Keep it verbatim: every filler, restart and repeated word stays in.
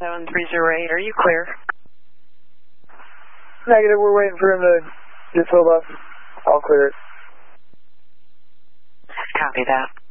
seven three zero eight. Are you clear? Negative. We're waiting for him to just hold up. I'll clear it. Copy that.